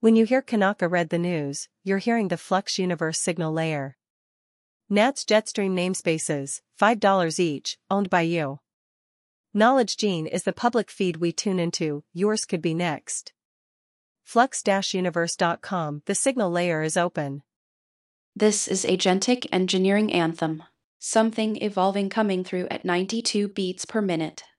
When you hear Kanaka read the news, you're hearing the Flux Universe signal layer. NAT's Jetstream namespaces, $5 each, owned by you. Knowledge Gene is the public feed we tune into, yours could be next. Flux-universe.com, the signal layer is open. This is Agentic Engineering Anthem. Something evolving coming through at 92 beats per minute.